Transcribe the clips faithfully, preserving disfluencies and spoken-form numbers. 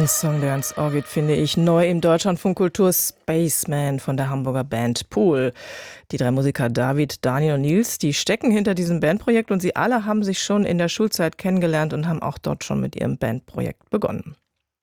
Ein Song, der ans Ohr geht, finde ich. Neu im Deutschlandfunk Kultur Spaceman von der Hamburger Band Pool. Die drei Musiker David, Daniel und Nils, die stecken hinter diesem Bandprojekt und sie alle haben sich schon in der Schulzeit kennengelernt und haben auch dort schon mit ihrem Bandprojekt begonnen.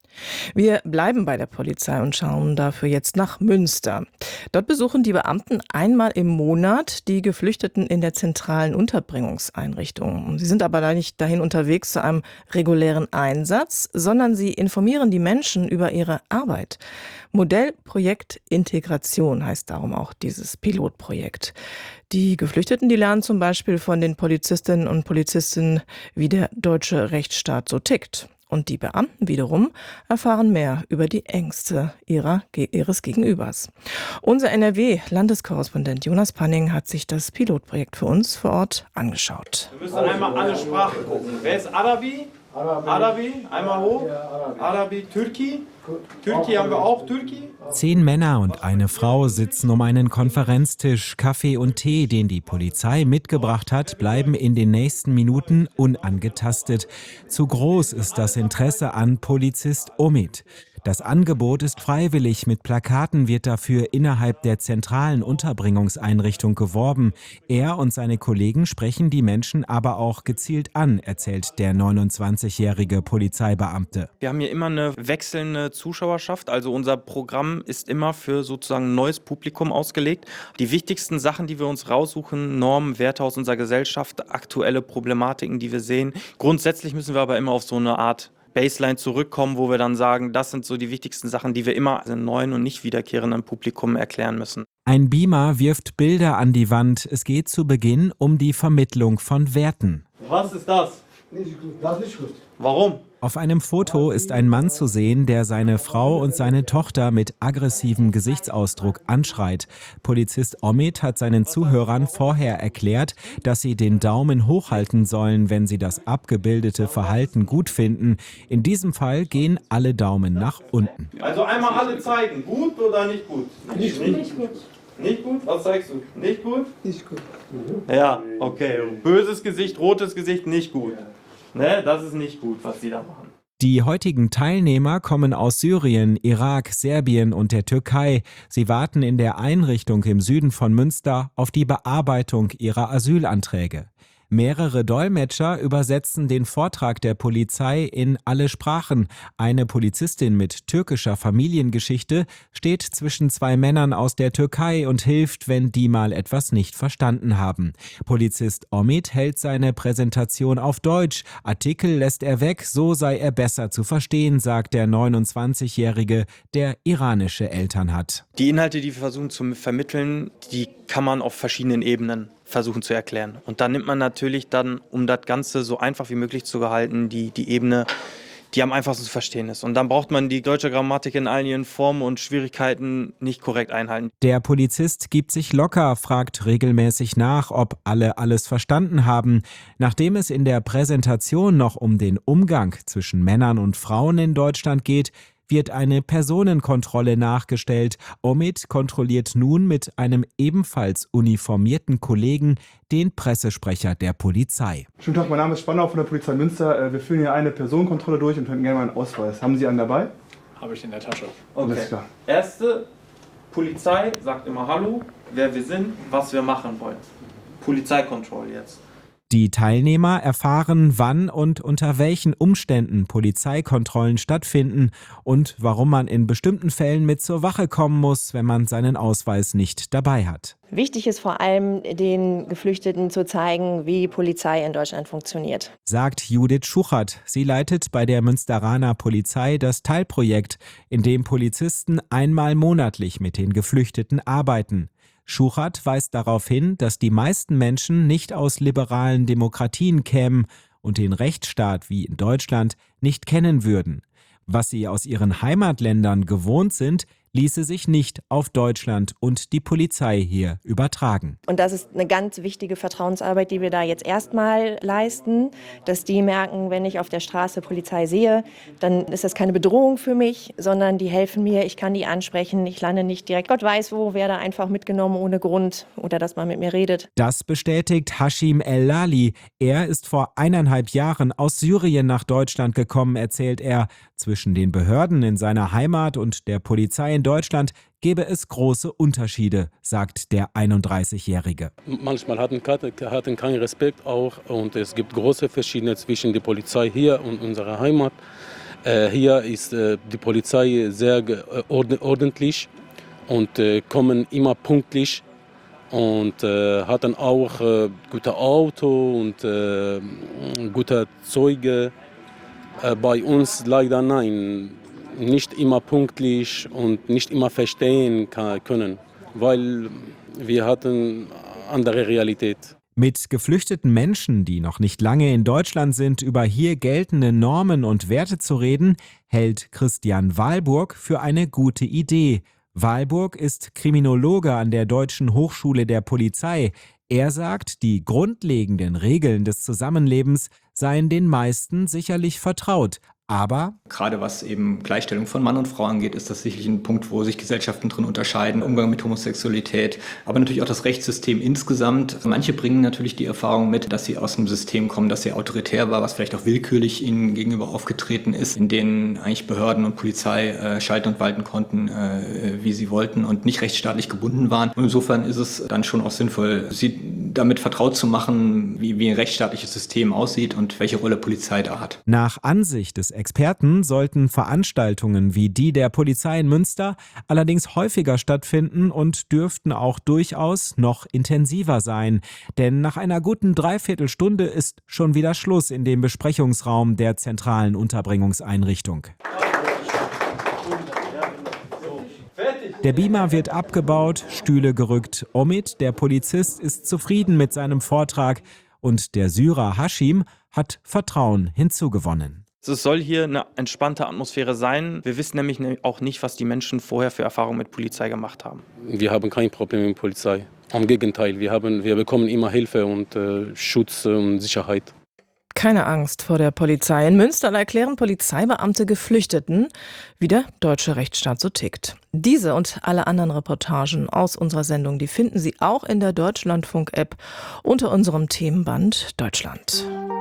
Wir bleiben bei der Polizei und schauen dafür jetzt nach Münster. Dort besuchen die Beamten einmal im Monat die Geflüchteten in der zentralen Unterbringungseinrichtung. Sie sind aber da nicht dahin unterwegs zu einem regulären Einsatz, sondern sie informieren die Menschen über ihre Arbeit. Modellprojekt Integration heißt darum auch dieses Pilotprojekt. Die Geflüchteten, die lernen zum Beispiel von den Polizistinnen und Polizisten, wie der deutsche Rechtsstaat so tickt. Und die Beamten wiederum erfahren mehr über die Ängste ihrer, ihres Gegenübers. Unser N R W-Landeskorrespondent Jonas Panning hat sich das Pilotprojekt für uns vor Ort angeschaut. Wir müssen einmal alle Sprachen gucken. Wer ist Arabi? Arabi. Arabi. Einmal hoch. Arabi. Türki. Türki haben wir auch. Türki. Zehn Männer und eine Frau sitzen um einen Konferenztisch. Kaffee und Tee, den die Polizei mitgebracht hat, bleiben in den nächsten Minuten unangetastet. Zu groß ist das Interesse an Polizist Omid. Das Angebot ist freiwillig. Mit Plakaten wird dafür innerhalb der zentralen Unterbringungseinrichtung geworben. Er und seine Kollegen sprechen die Menschen aber auch gezielt an, erzählt der neunundzwanzigjährige Polizeibeamte. Wir haben hier immer eine wechselnde Zuschauerschaft. Also unser Programm ist immer für sozusagen ein neues Publikum ausgelegt. Die wichtigsten Sachen, die wir uns raussuchen, Normen, Werte aus unserer Gesellschaft, aktuelle Problematiken, die wir sehen. Grundsätzlich müssen wir aber immer auf so eine Art Baseline zurückkommen, wo wir dann sagen, das sind so die wichtigsten Sachen, die wir immer einem neuen und nicht wiederkehrenden Publikum erklären müssen. Ein Beamer wirft Bilder an die Wand. Es geht zu Beginn um die Vermittlung von Werten. Was ist das? Nicht gut, das ist nicht gut. Warum? Auf einem Foto ist ein Mann zu sehen, der seine Frau und seine Tochter mit aggressivem Gesichtsausdruck anschreit. Polizist Omid hat seinen Zuhörern vorher erklärt, dass sie den Daumen hochhalten sollen, wenn sie das abgebildete Verhalten gut finden. In diesem Fall gehen alle Daumen nach unten. Also einmal alle zeigen, gut oder nicht gut? Nicht gut. Nicht gut. Nicht gut? Was zeigst du? Nicht gut? Nicht gut. Ja, okay. Böses Gesicht, rotes Gesicht, nicht gut. Ne, das ist nicht gut, was die da machen. Die heutigen Teilnehmer kommen aus Syrien, Irak, Serbien und der Türkei. Sie warten in der Einrichtung im Süden von Münster auf die Bearbeitung ihrer Asylanträge. Mehrere Dolmetscher übersetzen den Vortrag der Polizei in alle Sprachen. Eine Polizistin mit türkischer Familiengeschichte steht zwischen zwei Männern aus der Türkei und hilft, wenn die mal etwas nicht verstanden haben. Polizist Omid hält seine Präsentation auf Deutsch. Artikel lässt er weg, so sei er besser zu verstehen, sagt der neunundzwanzigjährige, der iranische Eltern hat. Die Inhalte, die wir versuchen zu vermitteln, die kann man auf verschiedenen Ebenen versuchen zu erklären. Und dann nimmt man natürlich dann, um das Ganze so einfach wie möglich zu gehalten, die, die Ebene, die am einfachsten zu verstehen ist. Und dann braucht man die deutsche Grammatik in all ihren Formen und Schwierigkeiten nicht korrekt einhalten. Der Polizist gibt sich locker, fragt regelmäßig nach, ob alle alles verstanden haben. Nachdem es in der Präsentation noch um den Umgang zwischen Männern und Frauen in Deutschland geht, wird eine Personenkontrolle nachgestellt. Omid kontrolliert nun mit einem ebenfalls uniformierten Kollegen den Pressesprecher der Polizei. Schönen Tag, mein Name ist Spannau von der Polizei Münster. Wir führen hier eine Personenkontrolle durch und hätten gerne mal einen Ausweis. Haben Sie einen dabei? Habe ich in der Tasche. Okay. Alles klar. Erste, Polizei sagt immer Hallo, wer wir sind, was wir machen wollen. Polizeikontrolle jetzt. Die Teilnehmer erfahren, wann und unter welchen Umständen Polizeikontrollen stattfinden und warum man in bestimmten Fällen mit zur Wache kommen muss, wenn man seinen Ausweis nicht dabei hat. Wichtig ist vor allem, den Geflüchteten zu zeigen, wie Polizei in Deutschland funktioniert, sagt Judith Schuchert. Sie leitet bei der Münsteraner Polizei das Teilprojekt, in dem Polizisten einmal monatlich mit den Geflüchteten arbeiten. Schuchert weist darauf hin, dass die meisten Menschen nicht aus liberalen Demokratien kämen und den Rechtsstaat wie in Deutschland nicht kennen würden. Was sie aus ihren Heimatländern gewohnt sind, ließe sich nicht auf Deutschland und die Polizei hier übertragen. Und das ist eine ganz wichtige Vertrauensarbeit, die wir da jetzt erstmal leisten, dass die merken, wenn ich auf der Straße Polizei sehe, dann ist das keine Bedrohung für mich, sondern die helfen mir, ich kann die ansprechen, ich lande nicht direkt Gott weiß wo, werde einfach mitgenommen ohne Grund oder dass man mit mir redet. Das bestätigt Hashim El-Lali. Er ist vor eineinhalb Jahren aus Syrien nach Deutschland gekommen, erzählt er. Zwischen den Behörden in seiner Heimat und der Polizei in Deutschland gebe es große Unterschiede, sagt der einunddreißigjährige. Manchmal hatten hatten keinen Respekt auch und es gibt große Verschiedenheiten zwischen der Polizei hier und unserer Heimat. Äh, hier ist äh, die Polizei sehr äh, ordentlich und äh, kommen immer pünktlich und äh, hatten auch äh, gute Auto und äh, gute Zeuge. Äh, bei uns leider nein, nicht immer pünktlich und nicht immer verstehen können, weil wir hatten andere Realität. Mit geflüchteten Menschen, die noch nicht lange in Deutschland sind, über hier geltende Normen und Werte zu reden, hält Christian Wahlburg für eine gute Idee. Wahlburg ist Kriminologe an der Deutschen Hochschule der Polizei. Er sagt, die grundlegenden Regeln des Zusammenlebens seien den meisten sicherlich vertraut. Aber gerade was eben Gleichstellung von Mann und Frau angeht, ist das sicherlich ein Punkt, wo sich Gesellschaften drin unterscheiden. Umgang mit Homosexualität, aber natürlich auch das Rechtssystem insgesamt. Manche bringen natürlich die Erfahrung mit, dass sie aus einem System kommen, das sehr autoritär war, was vielleicht auch willkürlich ihnen gegenüber aufgetreten ist, in denen eigentlich Behörden und Polizei äh, schalten und walten konnten, äh, wie sie wollten und nicht rechtsstaatlich gebunden waren. Und insofern ist es dann schon auch sinnvoll, sie damit vertraut zu machen, wie, wie ein rechtsstaatliches System aussieht und welche Rolle Polizei da hat. Nach Ansicht des Experten sollten Veranstaltungen wie die der Polizei in Münster allerdings häufiger stattfinden und dürften auch durchaus noch intensiver sein. Denn nach einer guten Dreiviertelstunde ist schon wieder Schluss in dem Besprechungsraum der zentralen Unterbringungseinrichtung. Der Beamer wird abgebaut, Stühle gerückt. Omid, der Polizist, ist zufrieden mit seinem Vortrag und der Syrer Hashim hat Vertrauen hinzugewonnen. Es soll hier eine entspannte Atmosphäre sein. Wir wissen nämlich auch nicht, was die Menschen vorher für Erfahrungen mit Polizei gemacht haben. Wir haben kein Problem mit Polizei. Im Gegenteil, wir, haben, wir bekommen immer Hilfe und äh, Schutz und Sicherheit. Keine Angst vor der Polizei. In Münster erklären Polizeibeamte Geflüchteten, wie der deutsche Rechtsstaat so tickt. Diese und alle anderen Reportagen aus unserer Sendung, die finden Sie auch in der Deutschlandfunk-App unter unserem Themenband Deutschland.